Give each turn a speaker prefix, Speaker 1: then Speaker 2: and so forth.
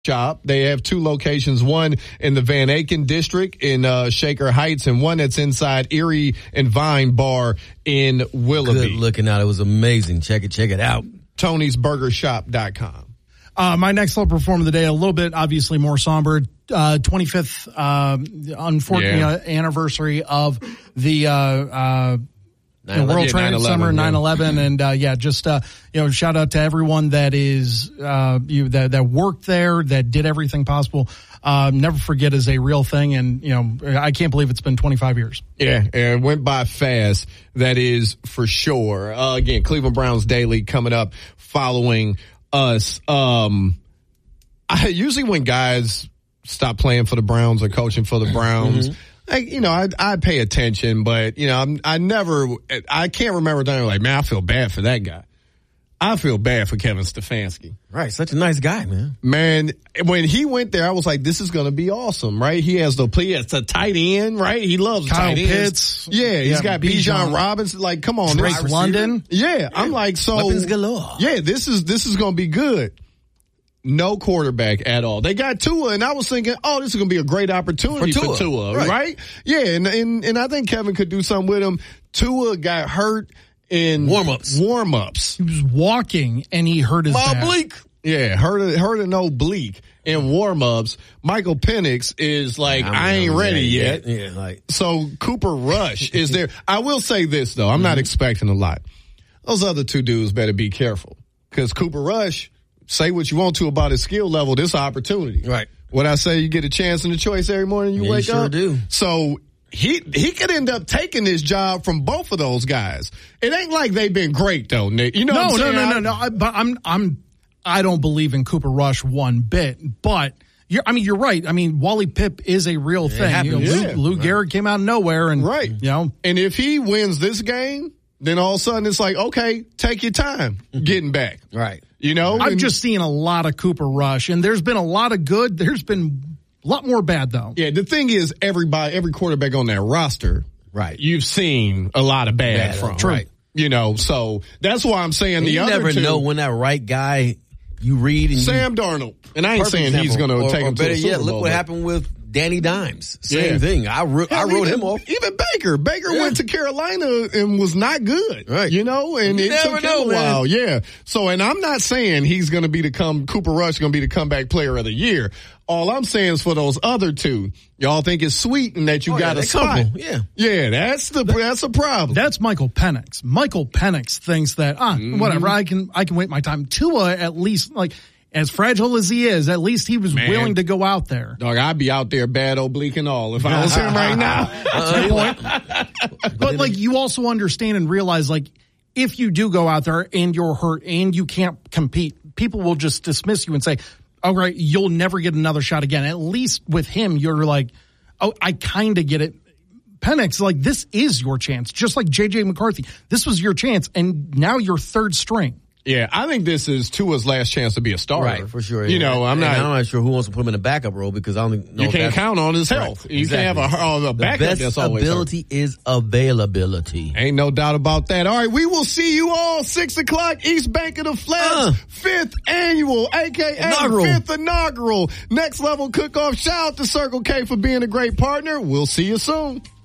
Speaker 1: Shop. They have 2 locations, one in the Van Aken district in Shaker Heights and one that's inside Erie and Vine Bar in Willoughby.
Speaker 2: Good looking out. It was amazing. Check it out.
Speaker 1: Tony'sBurgerShop.com.
Speaker 3: My next low performer of the day, a little bit obviously more somber. 25th, unfortunate anniversary of the World Trade Summer 9/11, and just shout out to everyone that is that worked there, that did everything possible. Never forget is a real thing, and I can't believe it's been 25 years.
Speaker 1: Yeah, it went by fast. That is for sure. Again, Cleveland Browns Daily coming up following us. Usually when guys stop playing for the Browns or coaching for the Browns. I pay attention, but, I can't remember thinking like, man, I feel bad for that guy. I feel bad for Kevin Stefanski.
Speaker 2: Right. Such a nice guy, man.
Speaker 1: Man, when he went there, I was like, this is going to be awesome, right? He has a tight end, right? He loves
Speaker 3: Kyle
Speaker 1: tight
Speaker 3: Pitts.
Speaker 1: ends. Yeah, he's got Bijan Robinson. Like, come on.
Speaker 3: Drake London.
Speaker 1: Yeah. I'm like, so.
Speaker 2: Weapons galore.
Speaker 1: Yeah, this is going to be good. No quarterback at all. They got Tua, and I was thinking, this is going to be a great opportunity for Tua, right? Yeah, and I think Kevin could do something with him. Tua got hurt in warm-ups.
Speaker 3: He was walking, and he hurt his back.
Speaker 2: Oblique.
Speaker 1: Yeah, hurt an oblique in warm-ups. Michael Penix is like, I ain't ready yet.
Speaker 2: Yeah,
Speaker 1: So Cooper Rush is there. I will say this, though. I'm not expecting a lot. Those other 2 dudes better be careful, because Cooper Rush, say what you want to about his skill level, this opportunity.
Speaker 2: Right.
Speaker 1: What I say, you get a chance and a choice every morning you wake up.
Speaker 2: You sure do.
Speaker 1: So he could end up taking this job from both of those guys. It ain't like they've been great though, Nick. You know what I'm saying?
Speaker 3: No. But I don't believe in Cooper Rush one bit. But you're right. I mean, Wally Pipp is a real thing. Lou Gehrig came out of nowhere, and
Speaker 1: and if he wins this game, then all of a sudden it's like, okay, take your time getting back.
Speaker 2: Right.
Speaker 3: I'm just seeing a lot of Cooper Rush, and there's been a lot of good. There's been a lot more bad, though.
Speaker 1: Yeah, the thing is, every quarterback on that roster,
Speaker 2: right,
Speaker 1: you've seen a lot of bad from.
Speaker 2: Right.
Speaker 1: So that's why I'm saying the other two.
Speaker 2: You never know when that right guy you read. And
Speaker 1: Sam Darnold. And I ain't saying he's going to take him to the Super Bowl.
Speaker 2: Look what happened with Danny Dimes. Same thing. I wrote him off.
Speaker 1: Even Baker. Baker went to Carolina and was not good.
Speaker 2: Right.
Speaker 1: And it took him a while. Yeah. So, and I'm not saying he's going to be Cooper Rush going to be the comeback player of the year. All I'm saying is for those other 2, y'all think it's sweet and that you got a spot. Yeah, that's a problem.
Speaker 3: That's Michael Penix. Michael Penix thinks that, whatever, I can wait my time. Tua, at least, as fragile as he is, at least he was willing to go out there.
Speaker 1: Dog, I'd be out there bad oblique and all if I was him right now.
Speaker 3: That's a good point. But you also understand and realize, if you do go out there and you're hurt and you can't compete, people will just dismiss you and say, all right, you'll never get another shot again. At least with him, you're like, oh, I kind of get it. Penix, this is your chance. Just like J.J. McCarthy. This was your chance, and now you're third string.
Speaker 1: Yeah, I think this is Tua's last chance to be a starter.
Speaker 2: Right, for sure.
Speaker 1: I'm
Speaker 2: not sure who wants to put him in a backup role because I don't know.
Speaker 1: You can't count on his health. Right, you can't have a backup that's always hurt.
Speaker 2: The best ability is availability.
Speaker 1: Ain't no doubt about that. All right, we will see you all 6 o'clock, East Bank of the Flats, 5th annual, a.k.a. 5th inaugural Next Level Cook-Off. Shout out to Circle K for being a great partner. We'll see you soon.